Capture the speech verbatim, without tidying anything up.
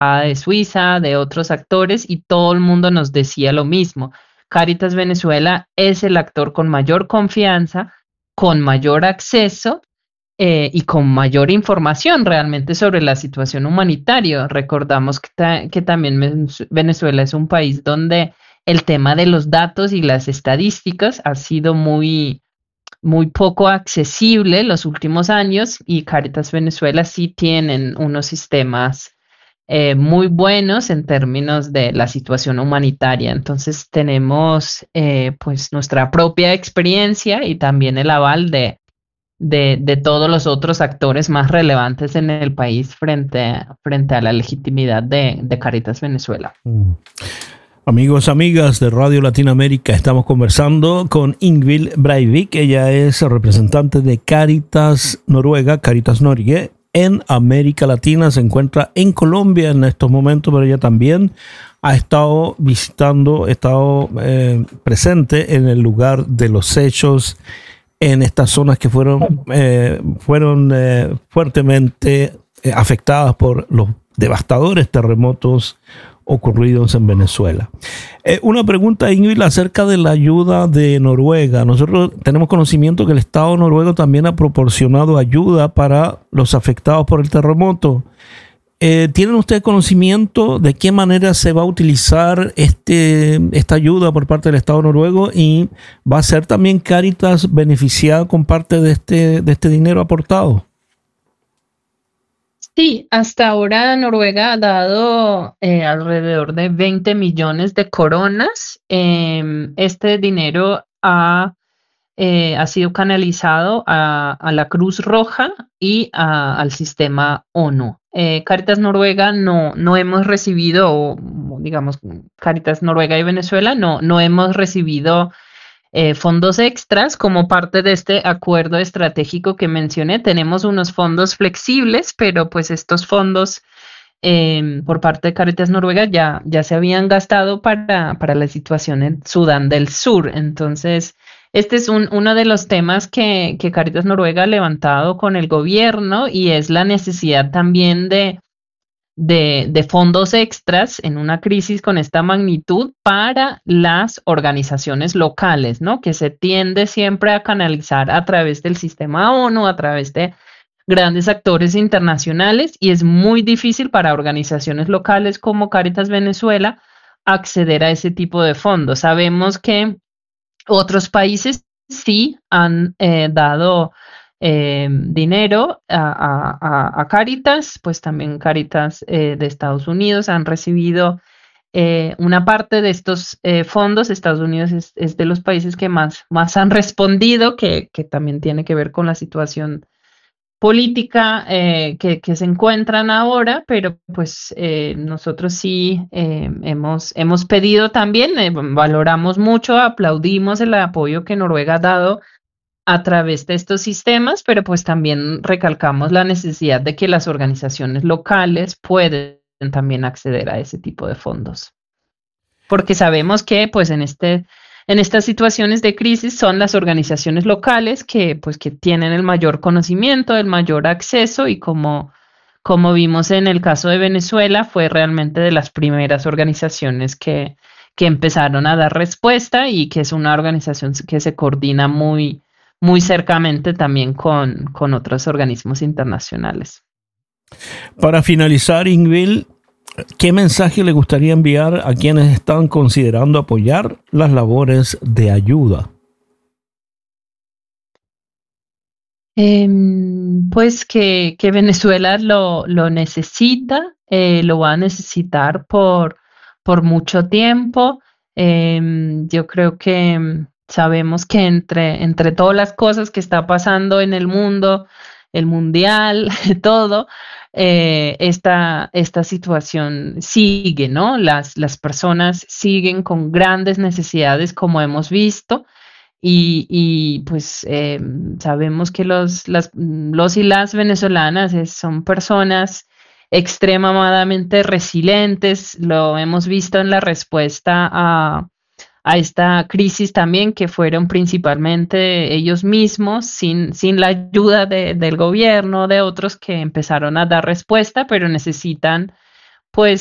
de Suiza, de otros actores, y todo el mundo nos decía lo mismo. Cáritas Venezuela es el actor con mayor confianza, con mayor acceso eh, y con mayor información realmente sobre la situación humanitaria. Recordamos que, ta- que también Venezuela es un país donde el tema de los datos y las estadísticas ha sido muy, muy poco accesible los últimos años, y Cáritas Venezuela sí tienen unos sistemas eh, muy buenos en términos de la situación humanitaria. Entonces tenemos eh, pues nuestra propia experiencia y también el aval de, de, de todos los otros actores más relevantes en el país frente, frente a la legitimidad de, de Cáritas Venezuela. Mm. Amigos, amigas de Radio Latinoamérica, estamos conversando con Ingvild Breivik. Ella es representante de Cáritas Noruega, Cáritas Norge, en América Latina. Se encuentra en Colombia en estos momentos, pero ella también ha estado visitando, ha estado eh, presente en el lugar de los hechos, en estas zonas que fueron, eh, fueron eh, fuertemente eh, afectadas por los devastadores terremotos ocurridos en Venezuela. Eh, una pregunta, Ingvild, acerca de la ayuda de Noruega. Nosotros tenemos conocimiento que el Estado noruego también ha proporcionado ayuda para los afectados por el terremoto. Eh, ¿Tienen ustedes conocimiento de qué manera se va a utilizar este, esta ayuda por parte del Estado noruego, y va a ser también Cáritas beneficiada con parte de este, de este dinero aportado? Sí, hasta ahora Noruega ha dado eh, alrededor de veinte millones de coronas. Eh, este dinero ha, eh, ha sido canalizado a, a la Cruz Roja y a- al sistema ONU. Eh, Cáritas Noruega no, no hemos recibido, o, digamos, Cáritas Noruega y Venezuela no, no hemos recibido eh, fondos extras como parte de este acuerdo estratégico que mencioné. Tenemos unos fondos flexibles, pero pues estos fondos eh, por parte de Cáritas Noruega ya, ya se habían gastado para, para la situación en Sudán del Sur. Entonces, este es un, uno de los temas que, que Cáritas Noruega ha levantado con el gobierno, y es la necesidad también de de, de fondos extras en una crisis con esta magnitud para las organizaciones locales, ¿no? Que se tiende siempre a canalizar a través del sistema ONU, a través de grandes actores internacionales, y es muy difícil para organizaciones locales como Cáritas Venezuela acceder a ese tipo de fondos. Sabemos que otros países sí han eh, dado eh, dinero a, a, a Cáritas, pues también Cáritas eh, de Estados Unidos han recibido eh, una parte de estos eh, fondos. Estados Unidos es, es de los países que más, más han respondido, que, que también tiene que ver con la situación política eh, que, que se encuentran ahora, pero pues eh, nosotros sí eh, hemos, hemos pedido también, eh, valoramos mucho, aplaudimos el apoyo que Noruega ha dado a través de estos sistemas, pero pues también recalcamos la necesidad de que las organizaciones locales pueden también acceder a ese tipo de fondos, porque sabemos que pues en este en estas situaciones de crisis son las organizaciones locales que pues que tienen el mayor conocimiento, el mayor acceso, y como como vimos en el caso de Venezuela, fue realmente de las primeras organizaciones que que empezaron a dar respuesta, y que es una organización que se coordina muy muy cercamente también con con otros organismos internacionales. Para finalizar, Ingvild, ¿qué mensaje le gustaría enviar a quienes están considerando apoyar las labores de ayuda? Em, pues que, que Venezuela lo, lo necesita, eh, lo va a necesitar por, por mucho tiempo. Em, yo creo que em, sabemos que entre, entre todas las cosas que está pasando en el mundo, el mundial, todo, eh, esta, esta situación sigue, ¿no? Las, las personas siguen con grandes necesidades, como hemos visto. Y, y pues eh, sabemos que los, las, los y las venezolanas es- son personas extremadamente resilientes. Lo hemos visto en la respuesta a, a esta crisis también, que fueron principalmente ellos mismos, sin, sin la ayuda de- del gobierno, de otros que empezaron a dar respuesta, pero necesitan pues